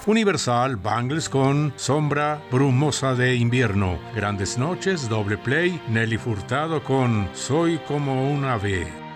Universal Bangles con Sombra Brumosa de Invierno. Grandes Noches, doble play, Nelly Furtado con Soy como un ave.